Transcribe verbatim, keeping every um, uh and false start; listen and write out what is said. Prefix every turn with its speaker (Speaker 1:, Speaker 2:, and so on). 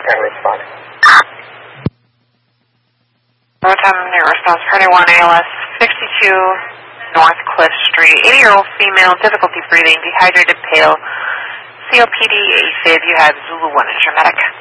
Speaker 1: and respond.
Speaker 2: Rotom near response thirty-one A L S sixty-two North Cliff Street. eighty-year-old female, difficulty breathing, dehydrated, pale, C O P D, AFib. You have Zulu one as your medic.